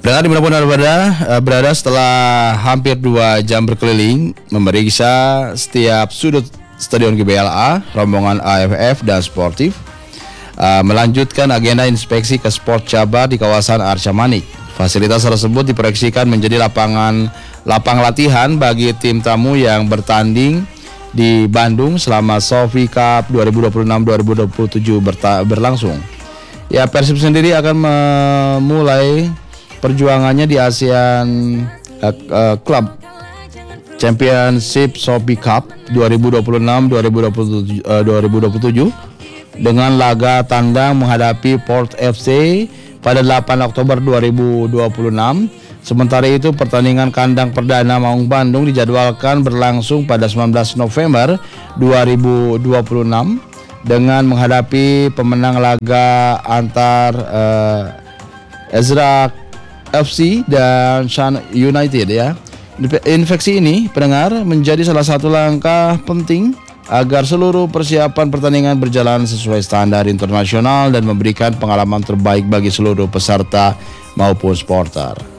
Pendengar dimanapun Anda berada, setelah hampir 2 jam berkeliling memeriksa setiap sudut Stadion GBLA, rombongan AFF dan sportif melanjutkan agenda inspeksi ke sport Jabar di kawasan Arca Manik. Fasilitas tersebut diproyeksikan menjadi lapang latihan bagi tim tamu yang bertanding di Bandung selama Sofi Cup 2026-2027 berlangsung. Ya, Persib sendiri akan memulai perjuangannya di ASEAN Club Championship Sofi Cup 2026-2027 dengan laga tandang menghadapi Port FC pada 8 Oktober 2026. Sementara itu pertandingan kandang perdana Maung Bandung dijadwalkan berlangsung pada 19 November 2026 dengan menghadapi pemenang laga antar Ezra FC dan Shan United ya. Infeksi ini, pendengar, menjadi salah satu langkah penting agar seluruh persiapan pertandingan berjalan sesuai standar internasional dan memberikan pengalaman terbaik bagi seluruh peserta maupun supporter.